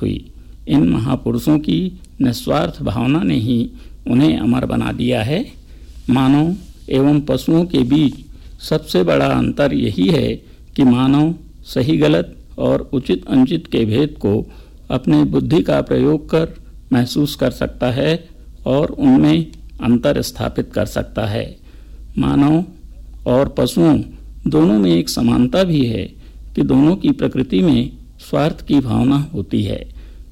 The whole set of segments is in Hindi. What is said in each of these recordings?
प्राप्त हुई। इन महापुरुषों की निस्वार्थ भावना ने ही उन्हें अमर बना दिया है। मानव एवं पशुओं के बीच सबसे बड़ा अंतर यही है कि मानव सही गलत और उचित अनुचित के भेद को अपने बुद्धि का प्रयोग कर महसूस कर सकता है और उनमें अंतर स्थापित कर सकता है। मानव और पशुओं दोनों में एक समानता भी है कि दोनों की प्रकृति में स्वार्थ की भावना होती है।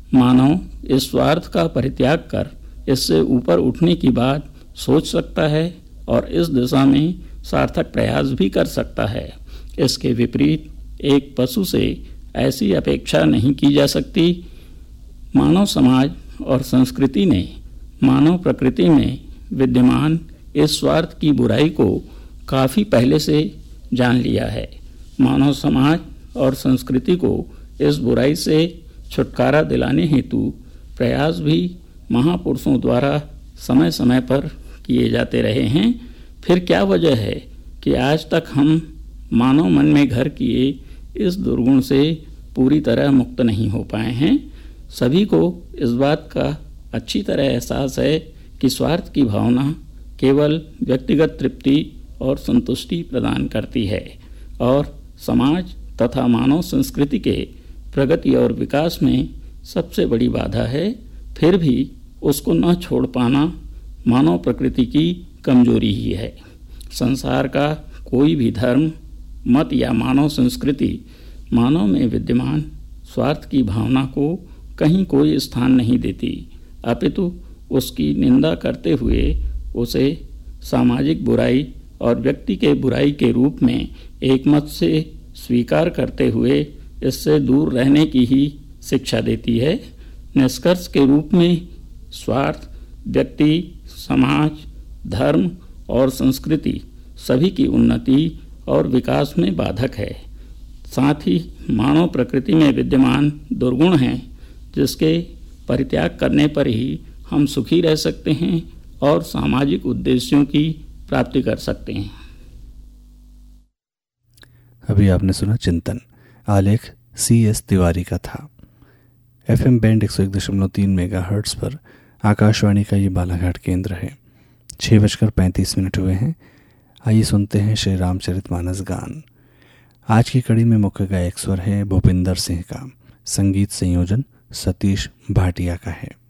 मानव इस स्वार्थ का परित्याग कर इससे ऊपर उठने की बात सोच सकता है और इस दिशा में सार्थक प्रयास भी कर सकता है। इसके विपरीत एक पशु से ऐसी अपेक्षा नहीं की जा सकती। मानव समाज और संस्कृति ने मानव प्रकृति में विद्यमान इस स्वार्थ की बुराई को काफ़ी पहले से जान लिया है। मानव समाज और संस्कृति को इस बुराई से छुटकारा दिलाने हेतु प्रयास भी महापुरुषों द्वारा समय समय पर किए जाते रहे हैं। फिर क्या वजह है कि आज तक हम मानव मन में घर किए इस दुर्गुण से पूरी तरह मुक्त नहीं हो पाए हैं? सभी को इस बात का अच्छी तरह एहसास है कि स्वार्थ की भावना केवल व्यक्तिगत तृप्ति और संतुष्टि प्रदान करती है और समाज तथा मानव संस्कृति के प्रगति और विकास में सबसे बड़ी बाधा है। फिर भी उसको न छोड़ पाना मानव प्रकृति की कमजोरी ही है। संसार का कोई भी धर्म, मत या मानव संस्कृति मानव में विद्यमान स्वार्थ की भावना को कहीं कोई स्थान नहीं देती, अपितु उसकी निंदा करते हुए उसे सामाजिक बुराई और व्यक्ति के बुराई के रूप में एकमत से स्वीकार करते हुए इससे दूर रहने की ही शिक्षा देती है। निष्कर्ष के रूप में स्वार्थ व्यक्ति, समाज, धर्म और संस्कृति सभी की उन्नति और विकास में बाधक है। साथ ही मानव प्रकृति में विद्यमान दुर्गुण हैं जिसके परित्याग करने पर ही हम सुखी रह सकते हैं और सामाजिक उद्देश्यों की प्राप्ति कर सकते हैं। अभी आपने सुना चिंतन, आलेख C.S. तिवारी का था। FM बैंड 101.3 मेगाहर्ट्ज़ पर आकाशवाणी का ये बालाघाट केंद्र है। 6:35 हुए हैं। आइए सुनते हैं श्री रामचरितमानस गान। आज की कड़ी में मुख्य गायक स्वर है भूपिंदर सिंह का, संगीत संयोजन सतीश भाटिया का है।